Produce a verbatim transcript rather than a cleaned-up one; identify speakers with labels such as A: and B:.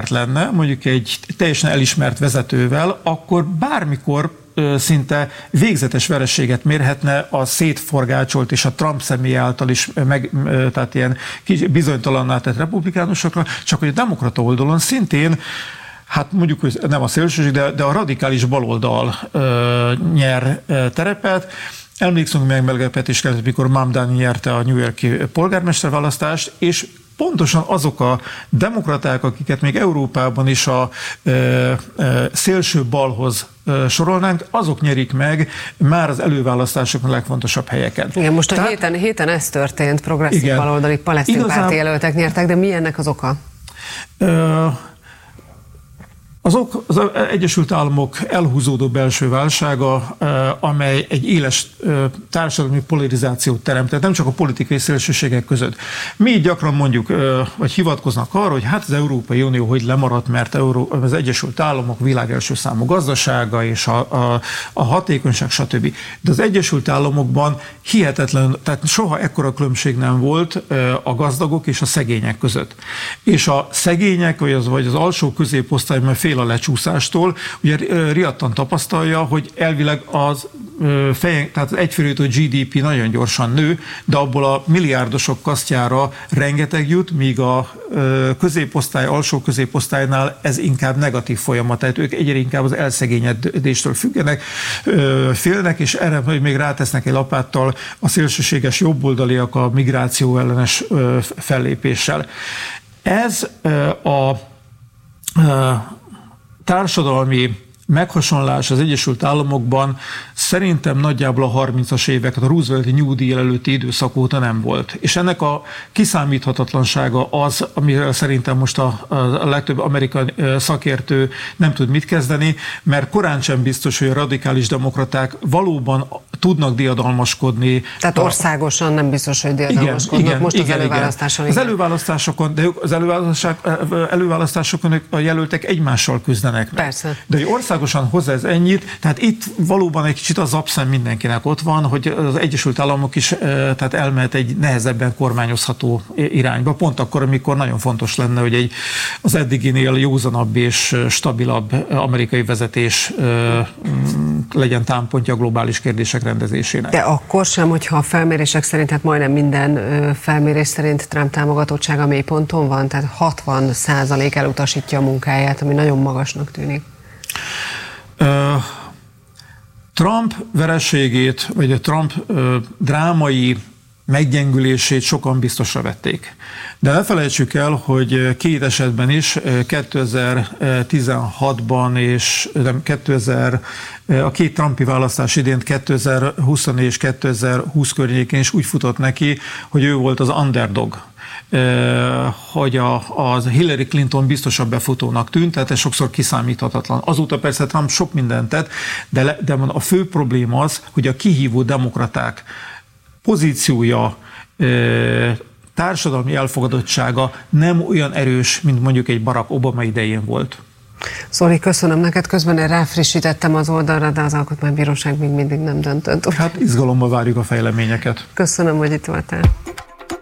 A: történet lenne, mondjuk egy teljesen elismert vezetővel, akkor bármikor szinte végzetes vereséget mérhetne a szétforgácsolt és a Trump személy által is meg, tehát ilyen bizonytalanná tett republikánusokra, csak hogy a demokrata oldalon szintén, hát mondjuk, hogy nem a szélsőség, de, de a radikális baloldal ö, nyer ö, terepet. Emlékszünk meg meglepetésként, mikor Mamdani nyerte a New York-i polgármesterválasztást, és pontosan azok a demokraták, akiket még Európában is a e, e, szélső balhoz e, sorolnánk, azok nyerik meg már az előválasztásokon a legfontosabb helyeket.
B: Igen, most a
A: Tehát,
B: héten, héten ez történt, progresszív igen, baloldali palesztin-párti jelöltek nyertek, de mi ennek az oka? E, Az, ok, az Egyesült Államok elhúzódó belső válsága, amely egy éles társadalmi polarizációt teremtett, nem csak a politikai szélsőségek között. Mi gyakran mondjuk, vagy hivatkoznak arra, hogy hát az Európai Unió hogy lemaradt, mert az Egyesült Államok világ első számú gazdasága, és a, a, a hatékonyság, stb. De az Egyesült Államokban hihetetlen, tehát soha ekkora különbség nem volt a gazdagok és a szegények között. És a szegények, vagy az, vagy az alsó középosztály, mert fél a lecsúszástól, ugye riadtan tapasztalja, hogy elvileg az fejen, tehát az egyfőjutó gé dé pé nagyon gyorsan nő, de abból a milliárdosok kasztjára rengeteg jut, míg a középosztály, alsó középosztálynál ez inkább negatív folyamat, tehát ők egyre inkább az elszegényedéstől függenek, félnek, és erre még rátesznek egy lapáttal a szélsőséges jobboldaliak a migráció ellenes fellépéssel. Ez a társadalmi meghasonlás az Egyesült Államokban szerintem nagyjából a harmincas éveket, a Roosevelt-i New Deal előtti időszak óta nem volt. És ennek a kiszámíthatatlansága az, amivel szerintem most a, a legtöbb amerikai szakértő nem tud mit kezdeni, mert korán sem biztos, hogy a radikális demokraták valóban tudnak diadalmaskodni. Tehát országosan nem biztos, hogy diadalmaskodnak igen, most igen, az előválasztáson.
A: Igen. Az előválasztásokon, de az előválasztásokon a jelöltek egymással küzdenek.
B: Persze.
A: De hogy országosan hozzá ez ennyit, tehát itt valóban egy kicsit az abszem mindenkinek ott van, hogy az Egyesült Államok is tehát elmehet egy nehezebben kormányozható irányba, pont akkor, amikor nagyon fontos lenne, hogy egy az eddiginél józanabb és stabilabb amerikai vezetés legyen támpontja a globális kérdések rendezésének.
B: De akkor sem, hogyha a felmérések szerint, hát majdnem minden felmérés szerint Trump támogatottsága mély ponton van, tehát hatvan százalék elutasítja a munkáját, ami nagyon magasnak tűnik.
A: Trump vereségét, vagy a Trump drámai meggyengülését sokan biztosra vették. De ne felejtsük el, hogy két esetben is, kétezer-tizenhatban és kétezer, a két Trumpi választás idén kétezer-húsz és kétezer-húsz környékén is úgy futott neki, hogy ő volt az underdog, hogy a, az Hillary Clinton biztosabb befutónak tűnt, tehát ez sokszor kiszámíthatatlan. Azóta persze Trump sok mindent tett, de, le, de a fő probléma az, hogy a kihívó demokraták pozíciója, társadalmi elfogadottsága nem olyan erős, mint mondjuk egy Barack Obama idején volt.
B: Zoli, köszönöm neked, közben én ráfrissítettem az oldalra, de az Alkotmánybíróság még mindig nem döntött.
A: Hát izgalommal várjuk a fejleményeket.
B: Köszönöm, hogy itt voltál.